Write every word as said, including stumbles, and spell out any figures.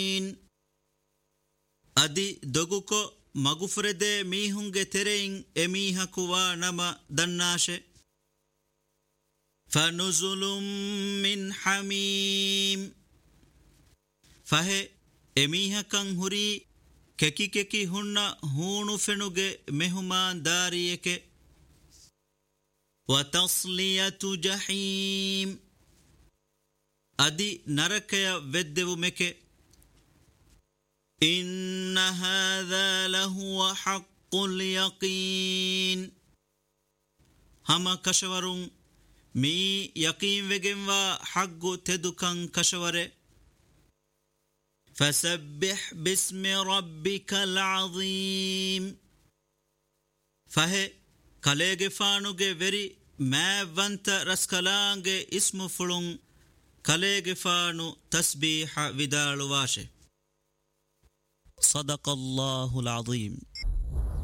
ಅದಿ ದೊಗುಕೊ ಮಗುಫ್ರೆದೆ ಮೀಹುಂಗೆ ತೆರೆಯಿಂ ಎಮೀಹಕುವಾ ನಮ ದನ್ನಾಶೆ ಫನುಜುಲುಂ ಮಿನ್ ಹಮೀಮ್ ಫಹೆ ಎಮೀಹಕಂ ಹುರಿ ಕೆಕಿ ಕೆಕಿ ಹುಣ್ಣ ಹೂಣು ಫೆಣುಗೆ ಮೆಹುಮಾನ್ ದಾರಿಯಕೆ ವತಸ್ಲಿಯತು ಜಹೀಮ್ ಅದಿ ನರಕಯ ವೆದ್ದೆವು ಮೆಕೆ إن هذا لهو حق اليقين هما كشورون مي يقين وجنوا حق تدكان كشوره فسبح باسم ربك العظيم فهي كاليغ فانوغ وري ما وانت رسكلانغ اسم فلون كاليغ فانو تسبيح ودال واشه صدق الله العظيم.